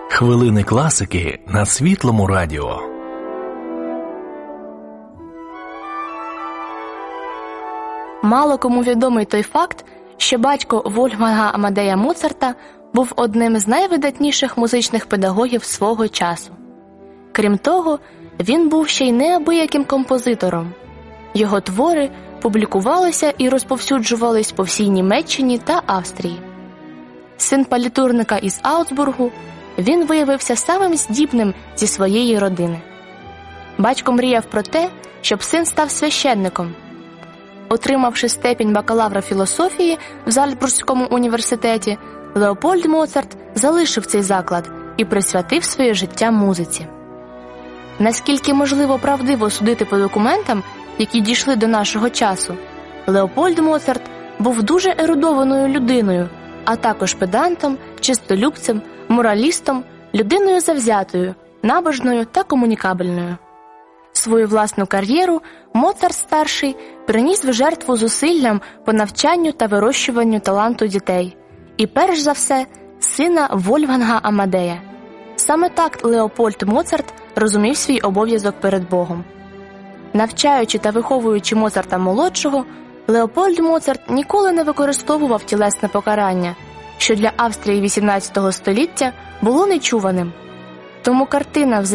Хвилини класики на Світлому радіо. Мало кому відомий той факт, що батько Вольфганга Амадея Моцарта був одним з найвидатніших музичних педагогів свого часу. Крім того, він був ще й неабияким композитором. Його твори публікувалися і розповсюджувались по всій Німеччині та Австрії. Син палітурника із Аутсбургу, він виявився самим здібним зі своєї родини. Батько мріяв про те, щоб син став священником. Отримавши степінь бакалавра філософії в Зальцбурзькому університеті, Леопольд Моцарт залишив цей заклад і присвятив своє життя музиці. Наскільки можливо правдиво судити по документам, які дійшли до нашого часу, Леопольд Моцарт був дуже ерудованою людиною, а також педантом, чистолюбцем, моралістом, людиною завзятою, набожною та комунікабельною. Свою власну кар'єру Моцарт-старший приніс в жертву зусиллям по навчанню та вирощуванню таланту дітей, і перш за все сина Вольфганга Амадея. Саме так Леопольд Моцарт розумів свій обов'язок перед Богом. Навчаючи та виховуючи Моцарта-молодшого, Леопольд Моцарт ніколи не використовував тілесне покарання, що для Австрії XVIII століття було нечуваним. Тому картина